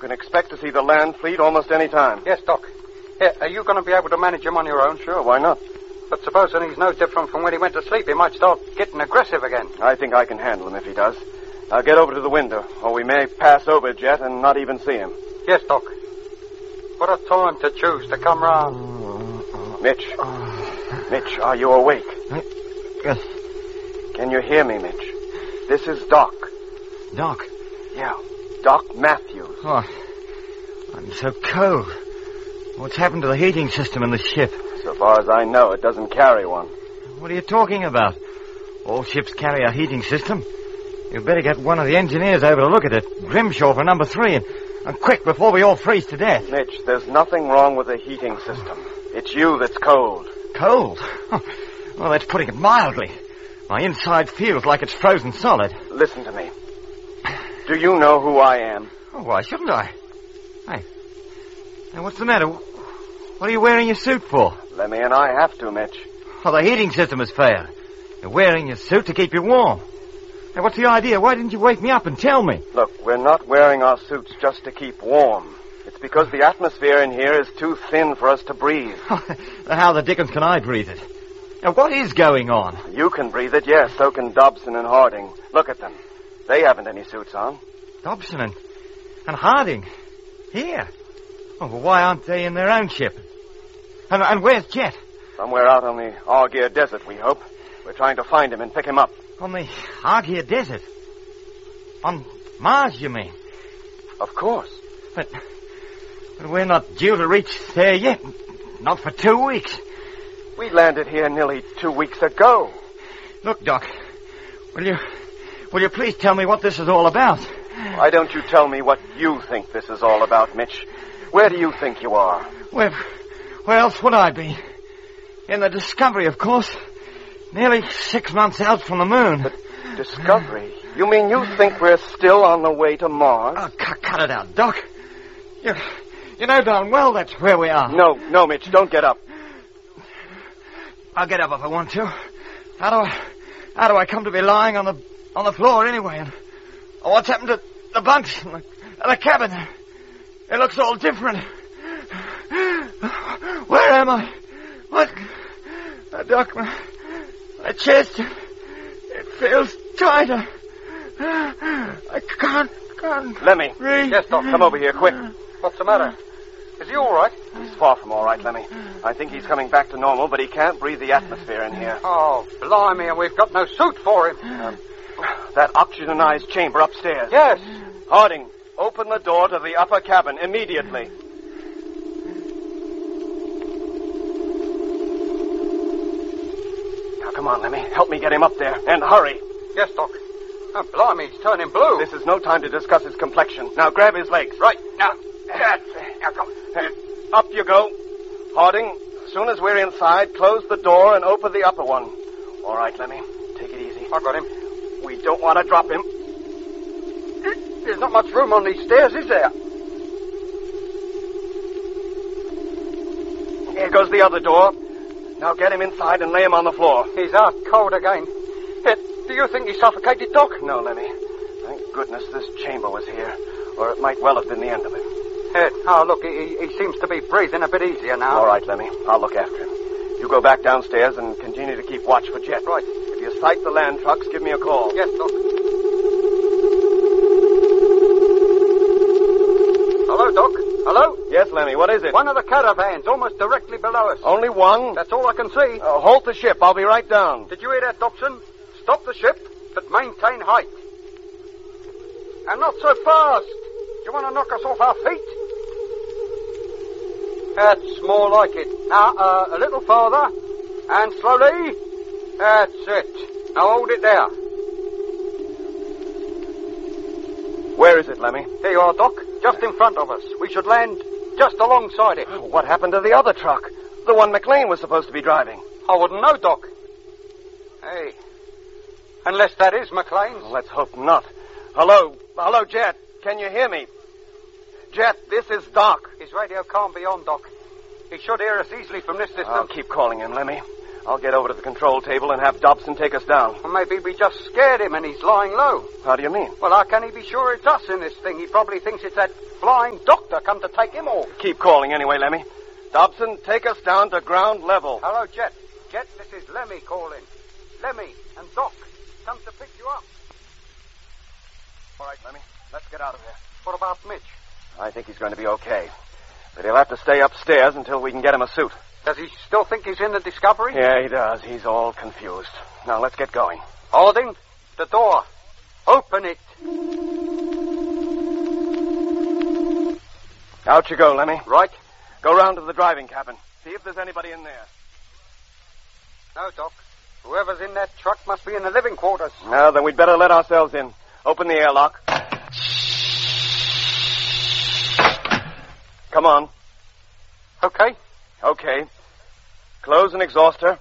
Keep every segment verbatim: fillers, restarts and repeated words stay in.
can expect to see the land fleet almost any time. Yes, Doc. Yeah, are you going to be able to manage him on your own? Sure, why not? But supposing he's no different from when he went to sleep, he might start getting aggressive again. I think I can handle him if he does. Now get over to the window, or we may pass over Jet and not even see him. Yes, Doc. What a time to choose to come round. Mitch. Mitch, are you awake? Yes. Can you hear me, Mitch? This is Doc. Doc? Yeah, Doc Matthews. Oh, I'm so cold. What's happened to the heating system in the ship? So far as I know, it doesn't carry one. What are you talking about? All ships carry a heating system. You'd better get one of the engineers over to look at it. Grimshaw for number three, and, and quick before we all freeze to death. Mitch, there's nothing wrong with the heating system. It's you that's cold. Cold? Well, that's putting it mildly. My inside feels like it's frozen solid. Listen to me. Do you know who I am? Oh, why shouldn't I? Hey, hey, what's the matter? What are you wearing your suit for? Lemmy and I have to, Mitch. Oh, the heating system has failed. You're wearing your suit to keep you warm. Hey, what's the idea? Why didn't you wake me up and tell me? Look, we're not wearing our suits just to keep warm. It's because the atmosphere in here is too thin for us to breathe. How the dickens can I breathe it? Now, what is going on? You can breathe it, yes. So can Dobson and Harding. Look at them. They haven't any suits on. Dobson and, and Harding? Here? Oh, well, why aren't they in their own ship? And, and where's Jet? Somewhere out on the Argyre Desert, we hope. We're trying to find him and pick him up. On the Argyre Desert? On Mars, you mean? Of course. But, but we're not due to reach there yet. Not for two weeks. We landed here nearly two weeks ago. Look, Doc, will you... Will you please tell me what this is all about? Why don't you tell me what you think this is all about, Mitch? Where do you think you are? Where, where else would I be? In the Discovery, of course. Nearly six months out from the moon. But Discovery? You mean you think we're still on the way to Mars? Oh, cut, cut it out, Doc. You, you know darn well that's where we are. No, no, Mitch, don't get up. I'll get up if I want to. How do I, how do I come to be lying on the... on the floor, anyway, and what's happened to the bunks and the, and the cabin? It looks all different. Where am I? What? Uh, Doc, my, my chest, it feels tighter. I can't, can't... Lemmy. breathe. Yes, Doc, come over here, quick. What's the matter? Is he all right? He's far from all right, Lemmy. I think he's coming back to normal, but he can't breathe the atmosphere in here. Oh, blimey, and we've got no suit for him. Um, that oxygenized chamber upstairs. Yes. Harding, open the door to the upper cabin immediately. Now, come on, Lemmy. Help me get him up there. And hurry. Yes, Doc. Oh, blimey, he's turning blue. This is no time to discuss his complexion. Now, grab his legs. Right, now. That's it. Now, come. Up you go. Harding, as soon as we're inside, close the door and open the upper one. All right, Lemmy. Take it easy. I got him. We don't want to drop him. There's not much room on these stairs, is there? Here goes the other door. Now get him inside and lay him on the floor. He's out cold again. Hey, do you think he suffocated, Doc? No, Lemmy. Thank goodness this chamber was here, or it might well have been the end of him. Hey, oh, look, he, he seems to be breathing a bit easier now. All right, Lemmy. I'll look after him. You go back downstairs and continue to keep watch for Jet. Right. If you sight the land trucks, give me a call. Yes, Doc. Hello, Doc. Hello? Yes, Lemmy, what is it? One of the caravans, almost directly below us. Only one? That's all I can see. Uh, halt the ship. I'll be right down. Did you hear that, Dobson? Stop the ship, but maintain height. And not so fast. You want to knock us off our feet? That's more like it. Now, uh, a little farther. And slowly. That's it. Now hold it there. Where is it, Lemmy? There you are, Doc. Just in front of us. We should land just alongside it. What happened to the other truck? The one McLean was supposed to be driving. I wouldn't know, Doc. Hey. Unless that is McLean's. Well, let's hope not. Hello. Hello, Jet. Can you hear me? Jet, this is Doc. His radio can't be on, Doc. He should hear us easily from this distance. I'll keep calling him, Lemmy. I'll get over to the control table and have Dobson take us down. Well, maybe we just scared him and he's lying low. How do you mean? Well, how can he be sure it's us in this thing? He probably thinks it's that flying doctor come to take him off. Keep calling anyway, Lemmy. Dobson, take us down to ground level. Hello, Jet. Jet, this is Lemmy calling. Lemmy and Doc come to pick you up. All right, Lemmy. Let's get out of here. What about Mitch? I think he's going to be okay. But he'll have to stay upstairs until we can get him a suit. Does he still think he's in the Discovery? Yeah, he does. He's all confused. Now, let's get going. Harding, the door. Open it. Out you go, Lemmy. Right. Go round to the driving cabin. See if there's anybody in there. No, Doc. Whoever's in that truck must be in the living quarters. Now, then we'd better let ourselves in. Open the airlock. Come on. Okay. Okay. Close an exhauster.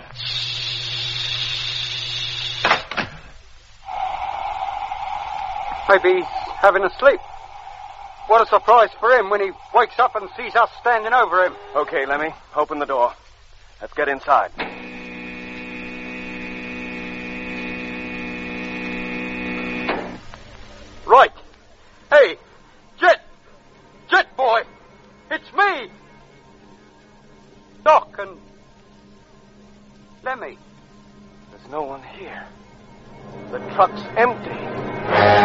Maybe he's having a sleep. What a surprise for him when he wakes up and sees us standing over him. Okay, Lemmy. Open the door. Let's get inside. Right. Hey, Jet! Jet boy! It's me! Doc and Lemmy. There's no one here. The truck's empty.